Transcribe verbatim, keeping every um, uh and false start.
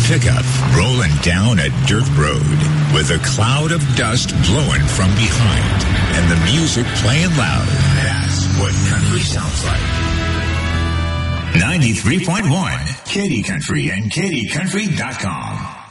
pickup rolling down a dirt road with a cloud of dust blowing from behind and the music playing loud. That's what country sounds like. ninety-three point one, Katy Country and Katy Country dot com.